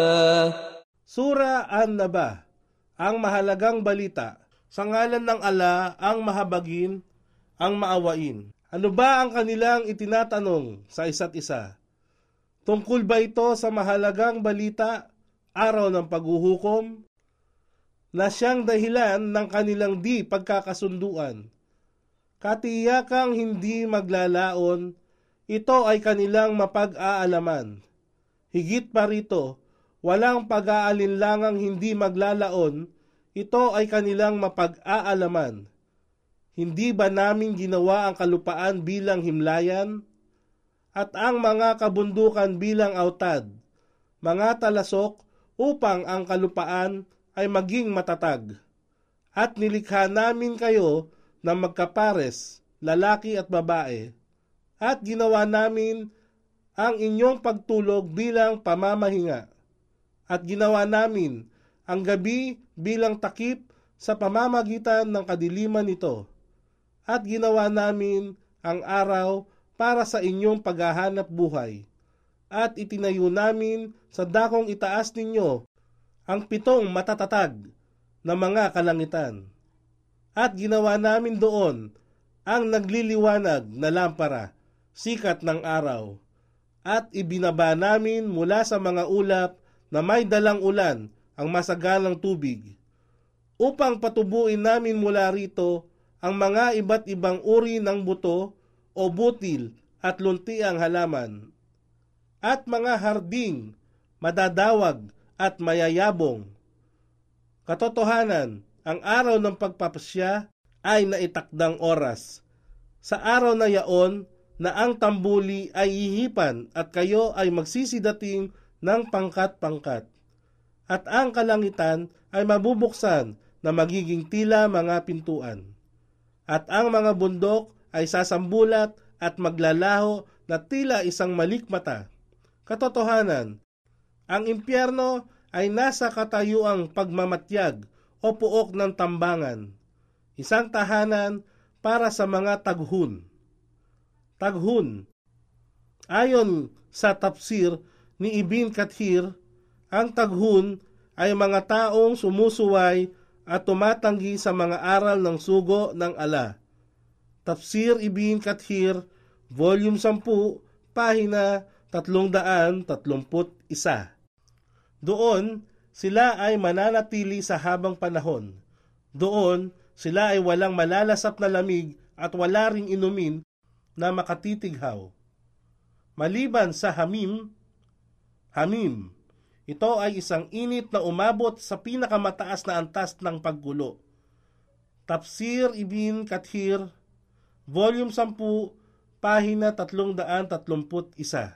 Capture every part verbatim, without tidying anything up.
Sura An-Naba, ang mahalagang balita. Sa ngalan ng Ala, ang mahabagin, ang maawain. Ano ba ang kanilang itinatanong sa isa't isa? Tungkol ba ito sa mahalagang balita, araw ng paghuhukom, na siyang dahilan ng kanilang di pagkakasunduan? Katiyakang hindi maglalaon, ito ay kanilang mapag-aalaman. Higit pa rito, walang pag-aalinlangang hindi maglalaon, ito ay kanilang mapag-aalaman. Hindi ba namin ginawa ang kalupaan bilang himlayan? At ang mga kabundukan bilang autad, mga talasok upang ang kalupaan ay maging matatag. At nilikha namin kayo na magkapares, lalaki at babae, at ginawa namin ang inyong pagtulog bilang pamamahinga. At ginawa namin ang gabi bilang takip sa pamamagitan ng kadiliman nito. At ginawa namin ang araw para sa inyong paghahanap buhay. At itinayo namin sa dakong itaas ninyo ang pitong matatatag na mga kalangitan. At ginawa namin doon ang nagliliwanag na lampara, sikat ng araw. At ibinaba namin mula sa mga ulap na may dalang ulan ang masagalang tubig, upang patubuin namin mula rito ang mga iba't ibang uri ng buto o butil at luntiang halaman, at mga harding, madadawag at mayayabong. Katotohanan, ang araw ng pagpapasya ay naitakdang oras. Sa araw na yaon na ang tambuli ay ihipan at kayo ay magsisidating ng pangkat-pangkat. At ang kalangitan ay mabubuksan na magiging tila mga pintuan. At ang mga bundok ay sasambulat at maglalaho na tila isang malikmata. Katotohanan, ang impyerno ay nasa katayuang pagmamatyag o puok ng tambangan, isang tahanan para sa mga taghun. Taghun, ayon sa tafsir ni Ibn Kathir, ang taghun ay mga taong sumusuway at tumatanggi sa mga aral ng sugo ng Ala. Tafsir Ibn Kathir, Volume ten, Pahina tatlong daan tatlumput isa. Doon, sila ay mananatili sa habang panahon. Doon, sila ay walang malalasap na lamig at wala ring inumin na makatitighaw. Maliban sa Hamim, Hamim, ito ay isang init na umabot sa pinakamataas na antas ng paggulo. Tafsir Ibn Kathir, Volume ten, Pahina tatlong daan tatlumput isa.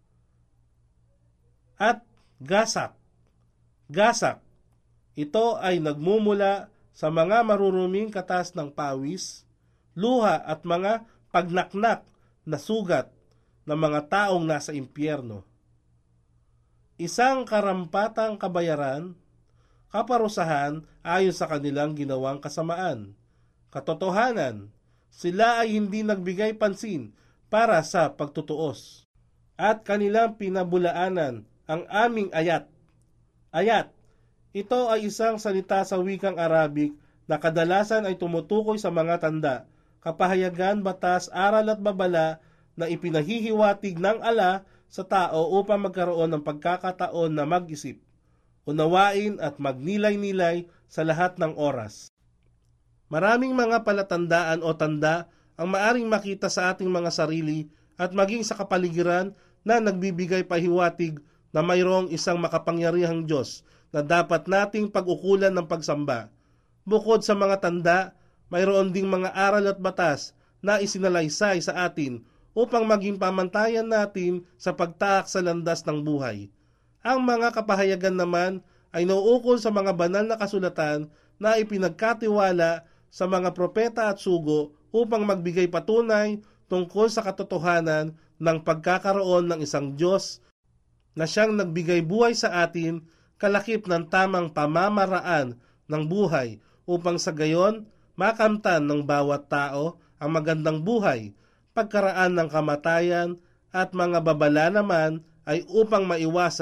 At Gasak. Gasak, ito ay nagmumula sa mga maruruming katas ng pawis, luha at mga pagnaknak na sugat ng mga taong nasa impyerno. Isang karampatang kabayaran, kaparusahan ayon sa kanilang ginawang kasamaan. Katotohanan, sila ay hindi nagbigay pansin para sa pagtutuos, at kanilang pinabulaanan ang aming ayat. Ayat, ito ay isang salita sa wikang Arabic na kadalasan ay tumutukoy sa mga tanda, kapahayagan, batas, aral at babala na ipinahihiwatig ng Ala sa tao upang magkaroon ng pagkakataon na mag-isip, unawain at magnilay-nilay sa lahat ng oras. Maraming mga palatandaan o tanda ang maaring makita sa ating mga sarili at maging sa kapaligiran na nagbibigay pahiwatig na mayroong isang makapangyarihang Diyos na dapat nating pag-ukulan ng pagsamba. Bukod sa mga tanda, mayroon ding mga aral at batas na isinalaysay sa atin upang maging pamantayan natin sa pagtaak sa landas ng buhay. Ang mga kapahayagan naman ay nauukol sa mga banal na kasulatan na ipinagkatiwala sa mga propeta at sugo upang magbigay patunay tungkol sa katotohanan ng pagkakaroon ng isang Diyos na siyang nagbigay buhay sa atin kalakip ng tamang pamamaraan ng buhay upang sa gayon makamtan ng bawat tao ang magandang buhay, pagkaraan ng kamatayan at mga babala naman ay upang maiwasan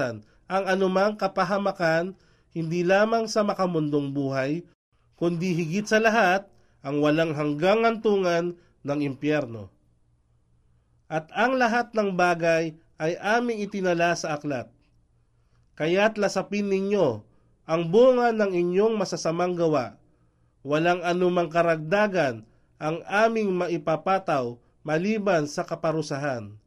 ang anumang kapahamakan, hindi lamang sa makamundong buhay, kundi higit sa lahat ang walang hanggang antungan ng impyerno. At ang lahat ng bagay ay aming itinala sa aklat. Kaya't lasapin ninyo ang bunga ng inyong masasamang gawa. Walang anumang karagdagan ang aming maipapataw maliban sa kaparusahan.